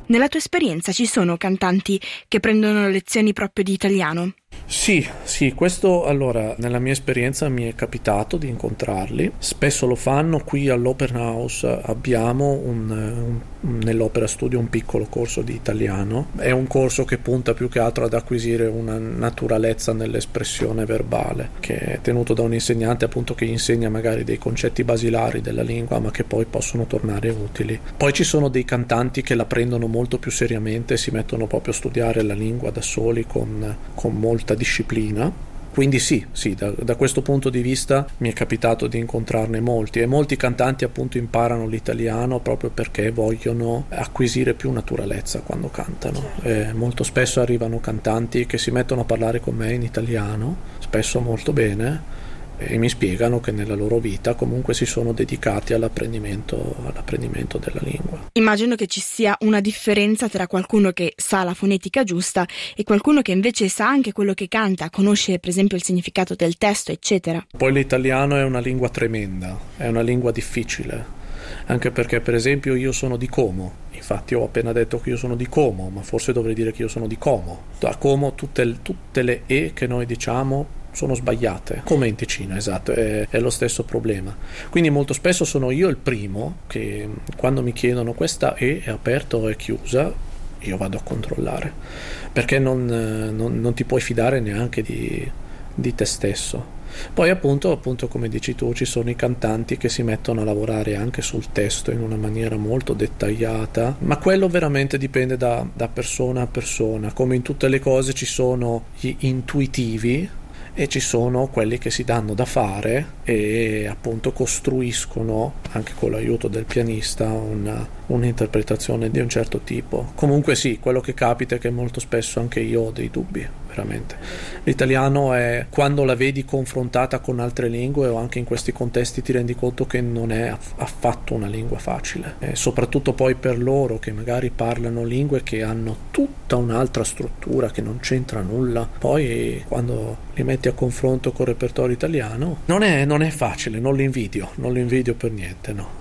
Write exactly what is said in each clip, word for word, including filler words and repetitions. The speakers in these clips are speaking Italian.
Nella tua esperienza ci sono cantanti che prendono lezioni proprio di italiano? Sì, sì, questo allora nella mia esperienza mi è capitato di incontrarli, spesso lo fanno. Qui all'Open House abbiamo un, un, nell'Opera Studio un piccolo corso di italiano, è un corso che punta più che altro ad acquisire una naturalezza nell'espressione verbale, che è tenuto da un insegnante appunto che insegna magari dei concetti basilari della lingua ma che poi possono tornare utili. Poi ci sono dei cantanti che la prendono molto più seriamente e si mettono proprio a studiare la lingua da soli con, con molta disciplina, quindi sì, sì da, da questo punto di vista mi è capitato di incontrarne molti, e molti cantanti appunto imparano l'italiano proprio perché vogliono acquisire più naturalezza quando cantano. Eh, molto spesso arrivano cantanti che si mettono a parlare con me in italiano, spesso molto bene, e mi spiegano che nella loro vita comunque si sono dedicati all'apprendimento, all'apprendimento della lingua. Immagino che ci sia una differenza tra qualcuno che sa la fonetica giusta e qualcuno che invece sa anche quello che canta, conosce per esempio il significato del testo, eccetera. Poi l'italiano è una lingua tremenda, è una lingua difficile, anche perché per esempio io sono di Como, infatti ho appena detto che io sono di Como, ma forse dovrei dire che io sono di Como. A Como tutte, tutte le E che noi diciamo sono sbagliate, come in Ticino, esatto, è, è lo stesso problema. Quindi molto spesso sono io il primo che quando mi chiedono questa E è aperta o è chiusa, io vado a controllare, perché non, non, non ti puoi fidare neanche di, di te stesso. Poi appunto, appunto come dici tu, ci sono i cantanti che si mettono a lavorare anche sul testo in una maniera molto dettagliata, ma quello veramente dipende da, da persona a persona. Come in tutte le cose ci sono gli intuitivi e ci sono quelli che si danno da fare e appunto costruiscono anche con l'aiuto del pianista una, un'interpretazione di un certo tipo. Comunque sì, quello che capita è che molto spesso anche io ho dei dubbi, veramente. L'italiano è, quando la vedi confrontata con altre lingue o anche in questi contesti, ti rendi conto che non è affatto una lingua facile, e soprattutto poi per loro che magari parlano lingue che hanno tutta un'altra struttura che non c'entra nulla, poi quando li metti a confronto col repertorio italiano non è, non è facile, non li invidio, non li invidio per niente, no.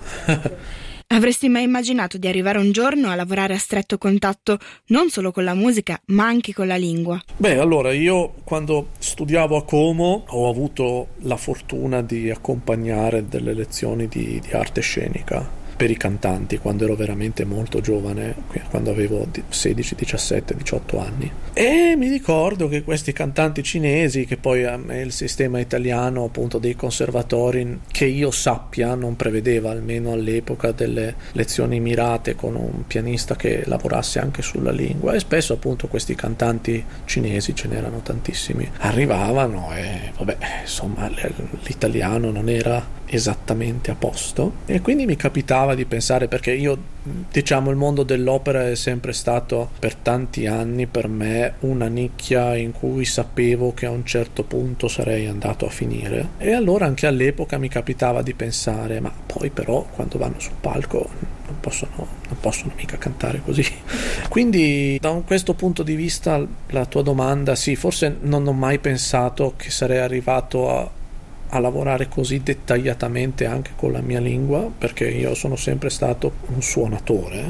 Avresti mai immaginato di arrivare un giorno a lavorare a stretto contatto non solo con la musica, ma anche con la lingua? Beh, allora io quando studiavo a Como ho avuto la fortuna di accompagnare delle lezioni di, di arte scenica per i cantanti quando ero veramente molto giovane, quando avevo sedici, diciassette, diciotto anni, e mi ricordo che questi cantanti cinesi, che poi il sistema italiano appunto dei conservatori che io sappia non prevedeva, almeno all'epoca, delle lezioni mirate con un pianista che lavorasse anche sulla lingua, e spesso appunto questi cantanti cinesi, ce n'erano tantissimi, arrivavano e vabbè, insomma l'italiano non era esattamente a posto, e quindi mi capitava di pensare, perché io diciamo il mondo dell'opera è sempre stato per tanti anni per me una nicchia in cui sapevo che a un certo punto sarei andato a finire, e allora anche all'epoca mi capitava di pensare, ma poi però quando vanno sul palco non possono, non possono mica cantare così. Quindi da questo punto di vista la tua domanda, sì, forse non ho mai pensato che sarei arrivato a a lavorare così dettagliatamente anche con la mia lingua, perché io sono sempre stato un suonatore,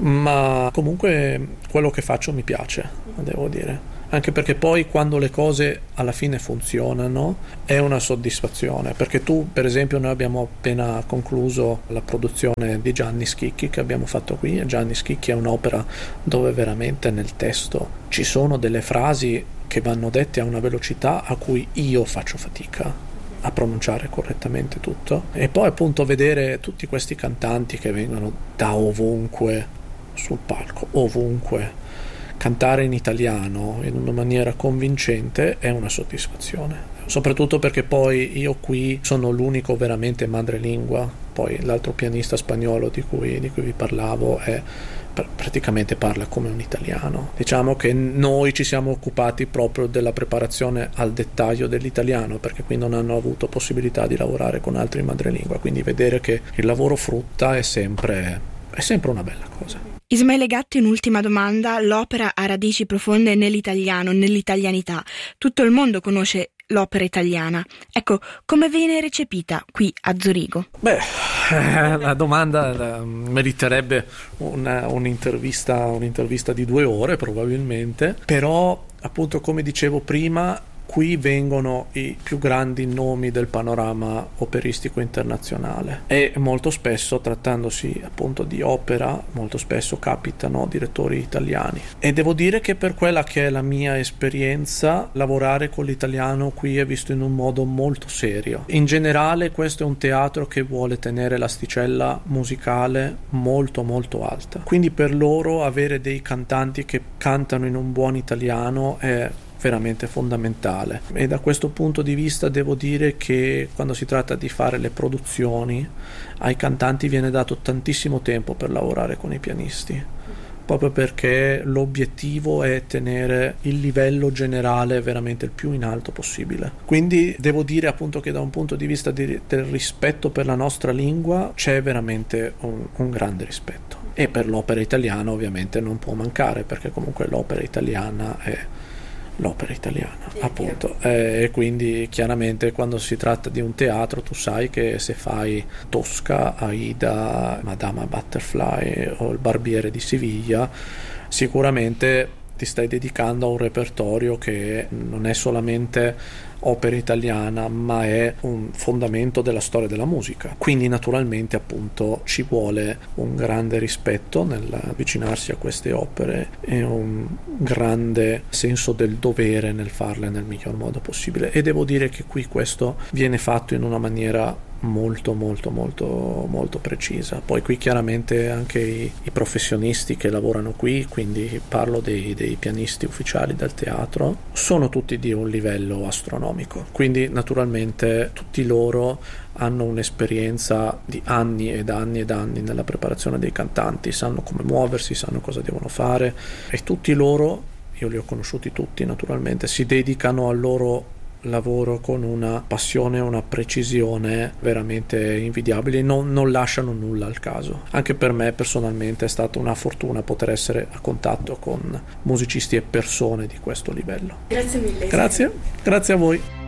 ma comunque quello che faccio mi piace, devo dire, anche perché poi quando le cose alla fine funzionano è una soddisfazione, perché tu per esempio, noi abbiamo appena concluso la produzione di Gianni Schicchi che abbiamo fatto qui, e Gianni Schicchi è un'opera dove veramente nel testo ci sono delle frasi che vanno dette a una velocità a cui io faccio fatica a pronunciare correttamente tutto, e poi appunto vedere tutti questi cantanti che vengono da ovunque sul palco, ovunque, cantare in italiano in una maniera convincente è una soddisfazione, soprattutto perché poi io qui sono l'unico veramente madrelingua, poi l'altro pianista spagnolo di cui, di cui vi parlavo è praticamente parla come un italiano. Diciamo che noi ci siamo occupati proprio della preparazione al dettaglio dell'italiano, perché qui non hanno avuto possibilità di lavorare con altri madrelingua, quindi vedere che il lavoro frutta è sempre, è sempre una bella cosa. Ismaele Gatti, un'ultima domanda. L'opera ha radici profonde nell'italiano, nell'italianità. Tutto il mondo conosce l'opera italiana. Ecco, come viene recepita qui a Zurigo? Beh, eh, la domanda eh, meriterebbe una, un'intervista, un'intervista di due ore probabilmente, però appunto come dicevo prima, qui vengono i più grandi nomi del panorama operistico internazionale e molto spesso, trattandosi appunto di opera, molto spesso capitano direttori italiani. E devo dire che per quella che è la mia esperienza, lavorare con l'italiano qui è visto in un modo molto serio. In generale questo è un teatro che vuole tenere l'asticella musicale molto molto alta. Quindi per loro avere dei cantanti che cantano in un buon italiano è veramente fondamentale, e da questo punto di vista devo dire che quando si tratta di fare le produzioni ai cantanti viene dato tantissimo tempo per lavorare con i pianisti, proprio perché l'obiettivo è tenere il livello generale veramente il più in alto possibile. Quindi devo dire appunto che da un punto di vista di, del rispetto per la nostra lingua c'è veramente un, un grande rispetto, e per l'opera italiana ovviamente non può mancare, perché comunque l'opera italiana è l'opera italiana, appunto, e quindi chiaramente quando si tratta di un teatro tu sai che se fai Tosca, Aida, Madama Butterfly o il Barbiere di Siviglia, sicuramente ti stai dedicando a un repertorio che non è solamente opera italiana, ma è un fondamento della storia della musica. Quindi naturalmente appunto ci vuole un grande rispetto nell'avvicinarsi a queste opere e un grande senso del dovere nel farle nel miglior modo possibile, e devo dire che qui questo viene fatto in una maniera molto molto molto molto precisa. Poi qui chiaramente anche i, i professionisti che lavorano qui, quindi parlo dei, dei pianisti ufficiali del teatro, sono tutti di un livello astronomico, quindi naturalmente tutti loro hanno un'esperienza di anni ed anni ed anni nella preparazione dei cantanti, sanno come muoversi, sanno cosa devono fare, e tutti loro, io li ho conosciuti tutti naturalmente, si dedicano al loro lavoro con una passione e una precisione veramente invidiabili, non, non lasciano nulla al caso. Anche per me personalmente è stata una fortuna poter essere a contatto con musicisti e persone di questo livello. Grazie mille. Grazie, grazie a voi.